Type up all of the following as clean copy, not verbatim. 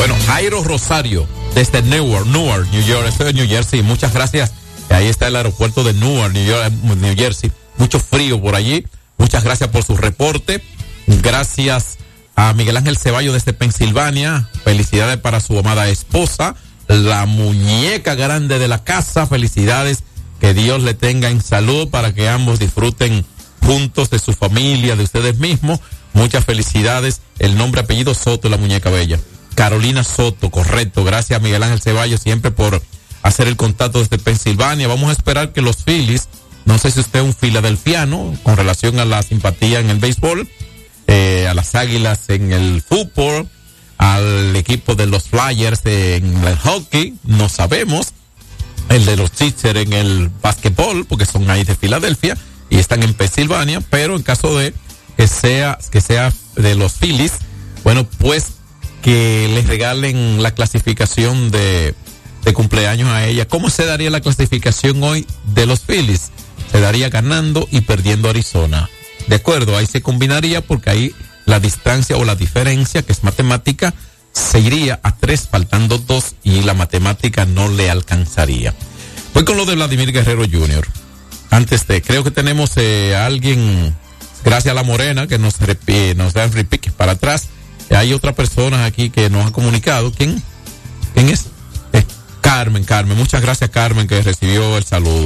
Bueno, Jairo Rosario, desde Newark, New York, estoy en New Jersey. Muchas gracias. Ahí está el aeropuerto de Newark, New Jersey. Mucho frío por allí. Muchas gracias por su reporte. Gracias a Miguel Ángel Ceballos desde Pensilvania. Felicidades para su amada esposa, la muñeca grande de la casa. Felicidades. Que Dios le tenga en salud para que ambos disfruten juntos de su familia, de ustedes mismos. Muchas felicidades. El nombre, apellido Soto, la muñeca bella. Carolina Soto, correcto. Gracias a Miguel Ángel Ceballos siempre por hacer el contacto desde Pensilvania. Vamos a esperar que los Phillies, no sé si usted es un filadelfiano con relación a la simpatía en el béisbol, a las Águilas en el fútbol, al equipo de los Flyers en el hockey, no sabemos. El de los Sixers en el básquetbol, porque son ahí de Filadelfia y están en Pensilvania, pero en caso de que sea de los Phillies, bueno, pues que les regalen la clasificación de cumpleaños a ella. ¿Cómo se daría la clasificación hoy de los Phillies? Se daría ganando y perdiendo Arizona. De acuerdo, ahí se combinaría porque ahí la distancia o la diferencia, que es matemática, se iría a 3 faltando 2 y la matemática no le alcanzaría. Voy con lo de Vladimir Guerrero Jr. Creo que tenemos a alguien, gracias a la Morena, que nos da el repique para atrás. Hay otra persona aquí que nos ha comunicado. ¿Quién es? Carmen. Muchas gracias, Carmen, que recibió el saludo.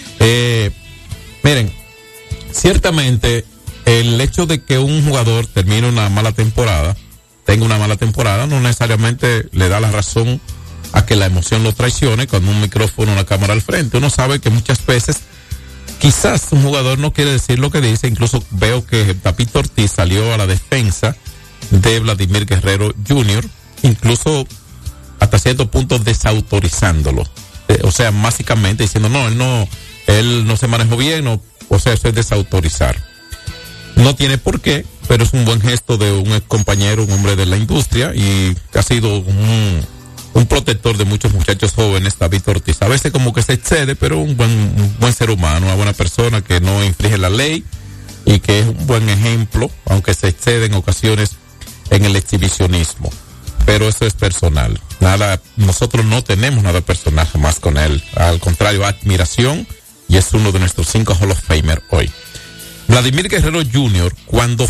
Miren, ciertamente el hecho de que un jugador termine una mala temporada, tenga una mala temporada, no necesariamente le da la razón a que la emoción lo traicione con un micrófono o una cámara al frente. Uno sabe que muchas veces quizás un jugador no quiere decir lo que dice. Incluso veo que Papito Ortiz salió a la defensa de Vladimir Guerrero Jr., incluso hasta cierto punto desautorizándolo. O sea, básicamente diciendo, él no se manejó bien, eso es desautorizar. No tiene por qué, pero es un buen gesto de un ex compañero, un hombre de la industria, y ha sido un protector de muchos muchachos jóvenes, David Ortiz. A veces como que se excede, pero un buen ser humano, una buena persona que no infringe la ley y que es un buen ejemplo, aunque se excede en ocasiones en el exhibicionismo. Pero eso es personal. Nosotros no tenemos nada personal jamás con él. Al contrario, admiración, y es uno de nuestros 5 Hall of Famer hoy. Vladimir Guerrero Jr., cuando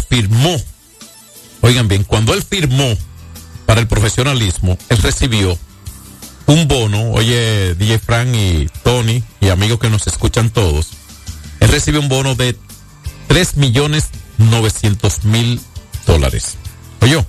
él firmó para el profesionalismo, él recibió un bono. Oye, DJ Frank y Tony y amigos que nos escuchan todos, él recibió un bono de $3,900,000. Oye,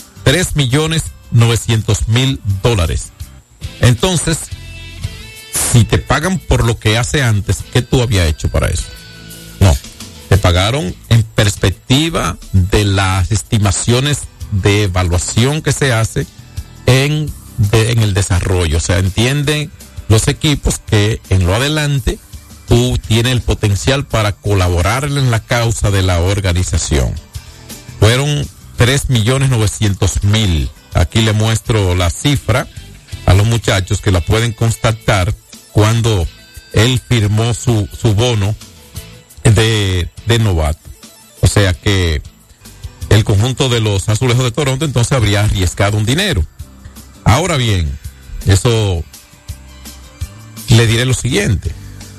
$3,900,000. Entonces, si te pagan por lo que hace antes, ¿qué tú habías hecho para eso? No, te pagaron en perspectiva de las estimaciones de evaluación que se hace en el desarrollo. O sea, entienden los equipos que en lo adelante tú tienes el potencial para colaborar en la causa de la organización. Fueron $3,900,000. Aquí le muestro la cifra a los muchachos que la pueden constatar cuando él firmó su bono de novato. O sea que el conjunto de los Azulejos de Toronto entonces habría arriesgado un dinero. Ahora bien, eso le diré lo siguiente.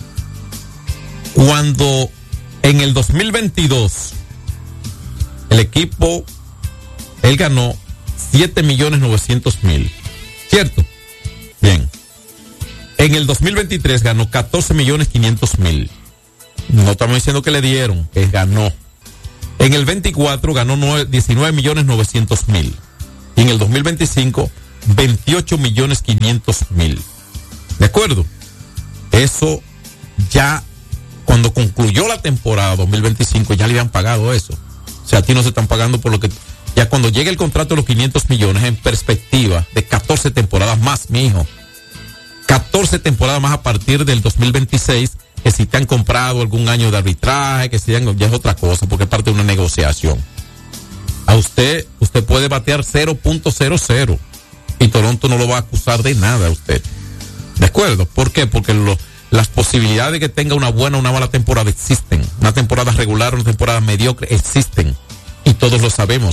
Cuando en el 2022 el equipo, él ganó $7,900,000, ¿cierto? Bien. En el 2023 ganó $14,500,000. No estamos diciendo que le dieron, que ganó. En el 24 ganó $19,900,000. Y en el 2025, $28,500,000. ¿De acuerdo? Eso ya, cuando concluyó la temporada 2025, ya le habían pagado eso. O sea, a ti no se están pagando por lo que... Ya cuando llegue el contrato de los 500 millones en perspectiva de 14 temporadas más, mijo. 14 temporadas más a partir del 2026, que si te han comprado algún año de arbitraje, que si ya es otra cosa, porque es parte de una negociación. A usted puede batear 0.00 y Toronto no lo va a acusar de nada a usted. ¿De acuerdo? ¿Por qué? Porque las posibilidades de que tenga una buena o una mala temporada existen. Una temporada regular, una temporada mediocre existen. Y todos lo sabemos.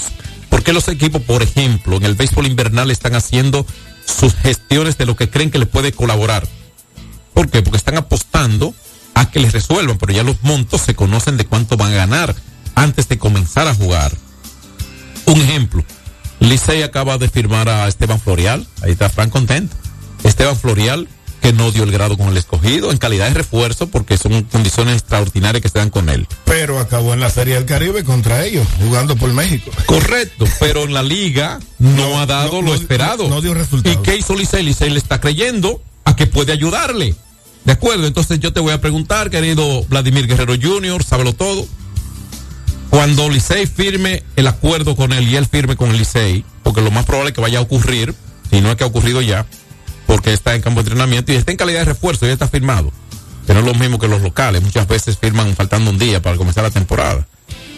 ¿Por qué los equipos, por ejemplo, en el béisbol invernal están haciendo sus gestiones de lo que creen que les puede colaborar? ¿Por qué? Porque están apostando a que les resuelvan, pero ya los montos se conocen de cuánto van a ganar antes de comenzar a jugar. Un ejemplo, Licey acaba de firmar a Esteban Florial, ahí está Frank contento. Esteban Florial, que no dio el grado con el Escogido en calidad de refuerzo porque son condiciones extraordinarias que se dan con él. Pero acabó en la Serie del Caribe contra ellos, jugando por México. Correcto, pero en la liga no ha dado lo esperado. No dio resultados. ¿Y qué hizo Licey? Licey le está creyendo a que puede ayudarle. ¿De acuerdo? Entonces yo te voy a preguntar, querido Vladimir Guerrero Jr., sábelo todo. Cuando Licey firme el acuerdo con él y él firme con el Licey, porque lo más probable es que vaya a ocurrir, si no es que ha ocurrido ya, porque está en campo de entrenamiento y está en calidad de refuerzo, ya está firmado. Pero no es lo mismo que los locales, muchas veces firman faltando un día para comenzar la temporada.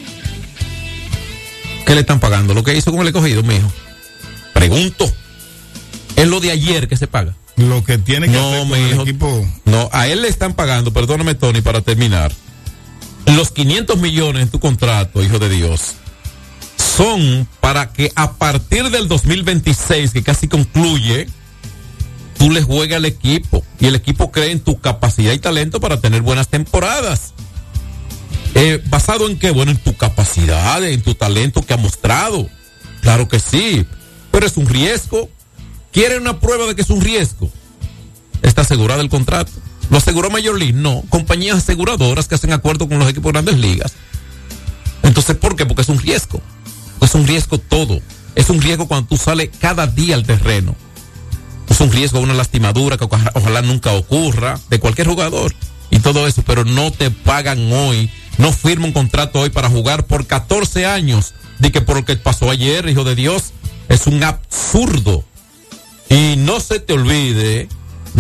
¿Qué le están pagando? Lo que hizo con el Escogido, mijo. Pregunto. ¿Es lo de ayer que se paga? Lo que tiene que hacer con el equipo. No, a él le están pagando, perdóname Tony, para terminar. Los 500 millones en tu contrato, hijo de Dios, son para que a partir del 2026, que casi concluye, tú le juegues al equipo y el equipo cree en tu capacidad y talento para tener buenas temporadas. ¿Basado en qué? Bueno, en tu capacidad, en tu talento que ha mostrado. Claro que sí, pero es un riesgo. ¿Quiere una prueba de que es un riesgo? ¿Está asegurado el contrato? ¿Lo aseguró Major League? No. Compañías aseguradoras que hacen acuerdo con los equipos de Grandes Ligas. Entonces, ¿por qué? Porque es un riesgo. Es un riesgo todo. Es un riesgo cuando tú sales cada día al terreno. Es un riesgo, una lastimadura que ojalá nunca ocurra de cualquier jugador y todo eso, pero no te pagan hoy. No firma un contrato hoy para jugar por 14 años. De que por lo que pasó ayer, hijo de Dios, es un absurdo. Y no se te olvide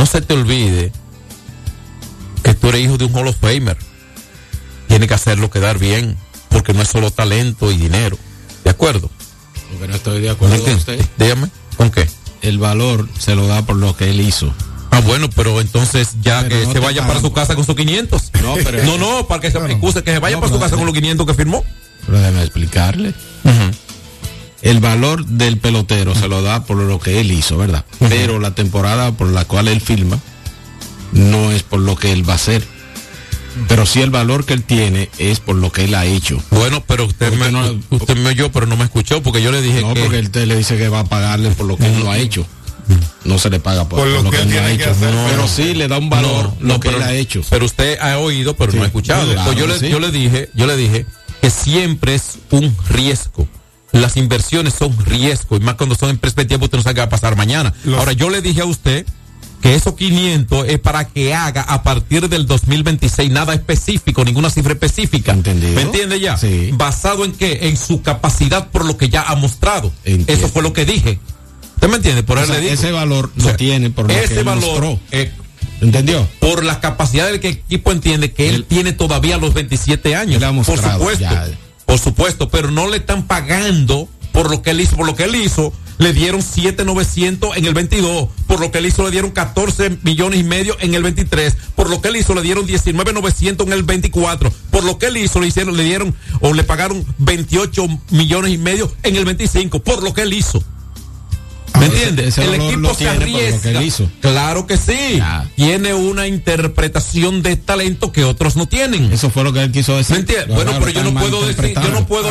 que tú eres hijo de un Hall of Famer. Tiene que hacerlo quedar bien, porque no es solo talento y dinero. ¿De acuerdo? Porque no estoy de acuerdo con usted. Dígame, ¿con qué? El valor se lo da por lo que él hizo. Ah, bueno, pero entonces ya pero que no se vaya para su casa con sus 500. No, pero no, para que se me excuse, que se vaya para su casa con los 500 que firmó. Pero déjame explicarle. El valor del pelotero se lo da por lo que él hizo, ¿verdad? Pero la temporada por la cual él firma no es por lo que él va a hacer. Pero sí el valor que él tiene es por lo que él ha hecho. Bueno, pero usted me oyó, pero no me escuchó, porque yo le dije no, porque usted le dice que va a pagarle por lo que él no ha hecho. No se le paga por lo que él no ha hecho. Pero sí le da un valor lo que él ha hecho. Pero usted ha oído, pero no ha escuchado. Claro, yo le dije que siempre es un riesgo. Las inversiones son riesgo, y más cuando son en perspectiva, usted no sabe qué va a pasar mañana. Ahora, yo le dije a usted que esos 500 es para que haga a partir del 2026, nada específico, ninguna cifra específica. ¿Entendido? ¿Me entiende ya? Sí. ¿Basado en qué? En su capacidad por lo que ya ha mostrado. Entiendo. Eso fue lo que dije. ¿Usted me entiende? Por eso le digo. Ese valor lo tiene por lo que él mostró. ¿Entendió? Por la capacidad del que el equipo entiende que él tiene todavía los 27 años. Por supuesto. Ya. Por supuesto, pero no le están pagando por lo que él hizo. Por lo que él hizo, le dieron 7,900 en el 22. Por lo que él hizo, le dieron 14 millones y medio en el 23. Por lo que él hizo, le dieron 19,900 en el 24. Por lo que él hizo, le dieron o le pagaron 28 millones y medio en el 25. Por lo que él hizo. ¿Me entiendes? El equipo se arriesga. Claro que sí. Ya. Tiene una interpretación de talento que otros no tienen. Eso fue lo que él quiso decir. ¿Me entiendes? Bueno, pero yo no puedo decir, yo no puedo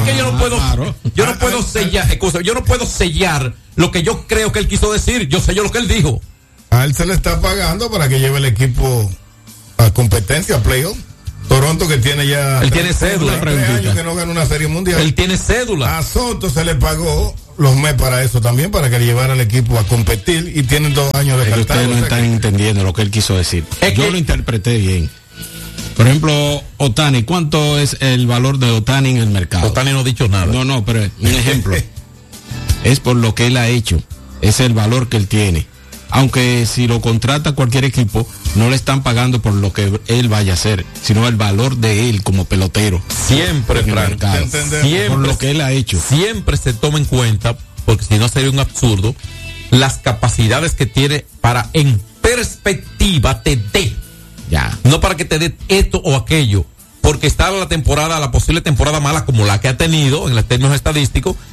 sellar lo que yo creo que él quiso decir. Yo sello lo que él dijo. A él se le está pagando para que lleve el equipo a competencia, a playoff. Toronto, que tiene ya... Él tiene cédula. 3 años que no gana una serie mundial. Él tiene cédula. A Soto se le pagó los meses para eso también, para que le llevara al equipo a competir, y tienen 2 años de cartado. Ustedes no están entendiendo lo que él quiso decir. Yo lo interpreté bien. Por ejemplo, Ohtani, ¿cuánto es el valor de Ohtani en el mercado? Ohtani no ha dicho nada. No, pero un ejemplo. Es por lo que él ha hecho. Es el valor que él tiene. Aunque si lo contrata cualquier equipo, no le están pagando por lo que él vaya a hacer, sino el valor de él como pelotero. Siempre, Frank, siempre, por lo que él ha hecho. Siempre se toma en cuenta, porque si no sería un absurdo, las capacidades que tiene para en perspectiva te dé. Ya. No para que te dé esto o aquello, porque está la posible temporada mala como la que ha tenido en los términos estadísticos,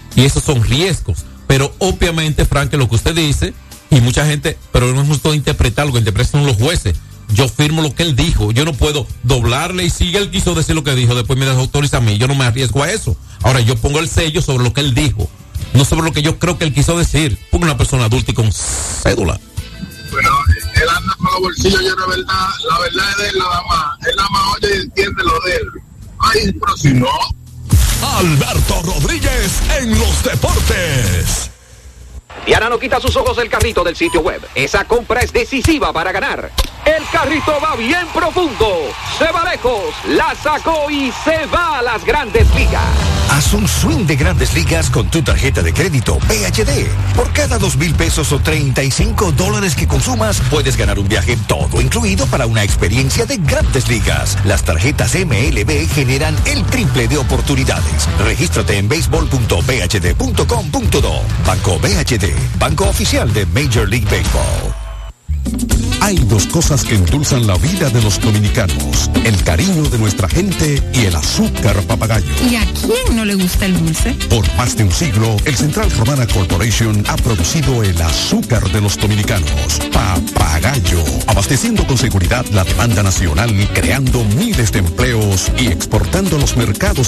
y esos son riesgos. Pero obviamente, Frank, lo que usted dice, y mucha gente, pero no es justo interpretar, lo que interpretan los jueces. Yo firmo lo que él dijo, yo no puedo doblarle y si él quiso decir lo que dijo, después me desautoriza a mí, yo no me arriesgo a eso. Ahora yo pongo el sello sobre lo que él dijo, no sobre lo que yo creo que él quiso decir, porque una persona adulta y con cédula. Bueno, él anda con los bolsillos llenos de verdad, la verdad es de él nada más oye y entiende lo de él. Ay, pero si no. Alberto Rodríguez en los deportes. Diana no quita sus ojos del carrito del sitio web. Esa compra es decisiva para ganar. El carrito va bien profundo, se va lejos, la sacó y se va a las Grandes Ligas. Haz un swing de Grandes Ligas con tu tarjeta de crédito BHD. Por cada 2,000 pesos o $35 que consumas, puedes ganar un viaje todo incluido para una experiencia de Grandes Ligas. Las tarjetas MLB generan el triple de oportunidades. Regístrate en baseball.bhd.com.do. Banco BHD, banco oficial de Major League Baseball. Hay dos cosas que endulzan la vida de los dominicanos: el cariño de nuestra gente y el azúcar papagayo. ¿Y a quién no le gusta el dulce? Por más de un siglo, el Central Romana Corporation ha producido el azúcar de los dominicanos, Papagayo, abasteciendo con seguridad la demanda nacional, creando miles de empleos y exportando a los mercados